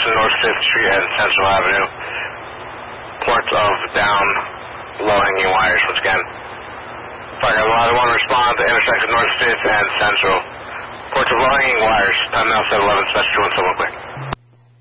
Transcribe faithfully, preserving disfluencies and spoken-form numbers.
intersection North fifth Street and Central Avenue. Ports of down low-hanging wires once again. Fire one one respond to intersection North fifth and Central. Ports of low-hanging wires. Time now seven eleven, special two one seven, quick.